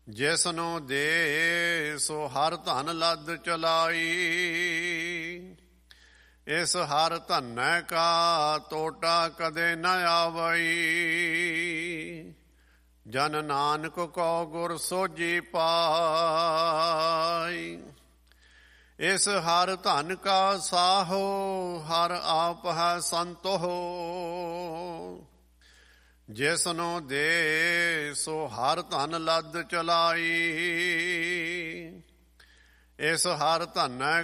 ਜਿਸਨੂੰ ਦੇ ਸੋ ਹਰ ਧਨ ਲੱਦ ਚਲਾਈ। ਇਸ ਹਰ ਧਨੈ ਕਾ ਟੋਟਾ ਕਦੇ ਨ ਆਵਈ। ਜਨ ਨਾਨਕ ਕੋ ਗੁਰ ਸੋਝੀ ਪਾਈ। ਇਸ ਹਰ ਧਨ ਕਾ ਸਾਹੋ ਹਰ ਆਪ ਹੈ ਸੰਤੋ। ਜਿਸਨੂੰ ਦੇ ਸੋ ਹਰ ਧਨ ਲੱਦ ਚਲਾਈ। ਇਸ ਹਰ ਧਨੈ